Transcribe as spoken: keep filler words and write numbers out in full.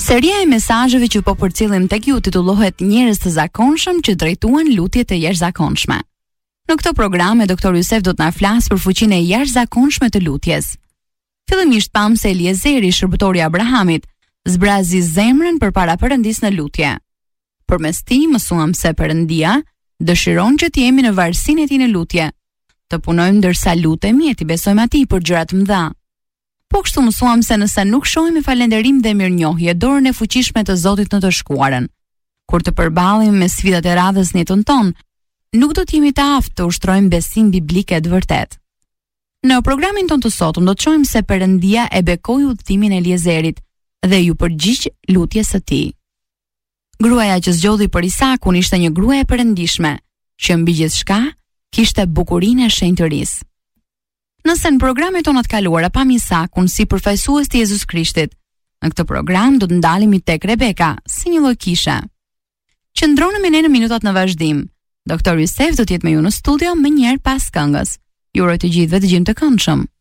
Seria e mesazheve që po përcjellim tek ju titullohet Njerëz të zakonshëm që drejtuan lutje të jashtëzakonshme. Në këtë program e doktor Yusef do të na flas për fuqinë e jashtëzakonshme të lutjes. Fillimisht pam se Eliezeri, shërbëtori i Abrahamit, zbrazi zemrën përpara Perëndis në lutje. Përmes tij mësuam se Perëndia dëshiron që të jemi në varësinë e tij në lutje, të punojmë ndërsa lutemi e të besojmë atij për gjëra të mëdha. Po kështu mësuam se nëse nuk shohim me falënderim dhe mirënjohje dorën e fuqishme të Zotit në të shkuarën, kur të përballemi me sfidat e radhës në jetën tonë, nuk do të jemi të aftë të ushtrojmë besim biblik të vërtetë. Në programin tonë të sotëm do të shohim se Perëndia e bekoi udhëtimin e Eliezerit dhe ju përgjigj lutjes së tij. Gruaja që zgjodhi për Isakun ishte një grua e perëndishme, që mbi gjithçka kishte bukurinë e shenjtërisë. Nëse në programet tona të kaluara pam Isakun si përfaqësues të Jezus Krishtit, në këtë program do të ndalemi tek Rebeka, si një lloj kishe. Qëndroni me ne në minutat në vazhdim. doktor Yusef do të jetë me ju në studio më njëherë pas këngës. Ju uroj të gjithëve dëgjim të këndshëm.